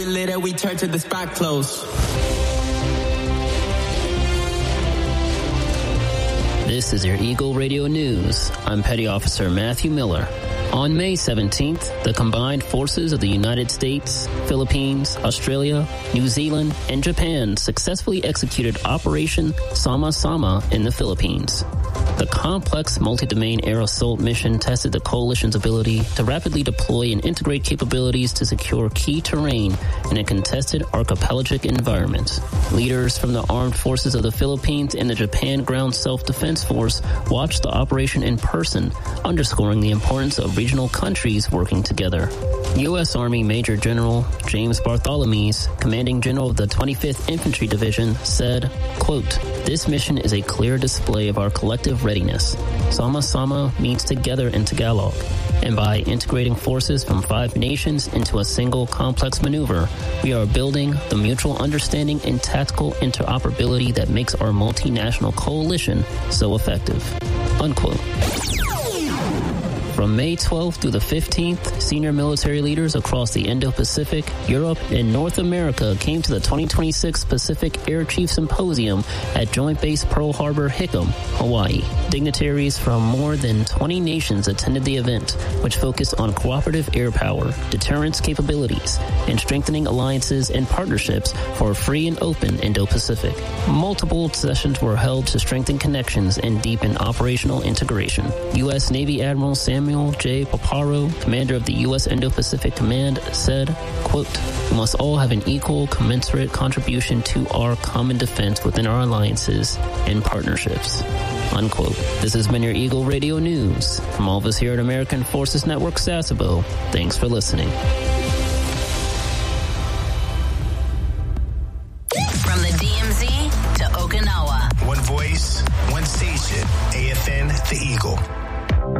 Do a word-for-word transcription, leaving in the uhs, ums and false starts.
Later we turn to the spot close. This is your Eagle Radio News. I'm Petty Officer Matthew Miller. On May seventeenth, the combined forces of the United States, Philippines, Australia, New Zealand, and Japan successfully executed Operation Sama Sama in the Philippines. The complex multi-domain air assault mission tested the coalition's ability to rapidly deploy and integrate capabilities to secure key terrain in a contested archipelagic environment. Leaders from the armed forces of the Philippines and the Japan Ground Self-Defense Force watched the operation in person, underscoring the importance of regional countries working together. U S. Army Major General James Bartholomew, commanding general of the twenty-fifth Infantry Division, said, quote, "This mission is a clear display of our collective readiness. Sama Sama means together in Tagalog, and by integrating forces from five nations into a single complex maneuver, we are building the mutual understanding and tactical interoperability that makes our multinational coalition so effective." Unquote. From May twelfth through the fifteenth, senior military leaders across the Indo-Pacific, Europe, and North America came to the twenty twenty-six Pacific Air Chief Symposium at Joint Base Pearl Harbor, Hickam, Hawaii. Dignitaries from more than twenty nations attended the event, which focused on cooperative air power, deterrence capabilities, and strengthening alliances and partnerships for a free and open Indo-Pacific. Multiple sessions were held to strengthen connections and deepen operational integration. U S. Navy Admiral Samuel J. Paparo, commander of the U S. Indo-Pacific Command, said, quote, "We must all have an equal, commensurate contribution to our common defense within our alliances and partnerships." Unquote. This has been your Eagle Radio News. From all of us here at American Forces Network Sasebo, thanks for listening. From the D M Z to Okinawa. One voice, one station, A F N, The Eagle.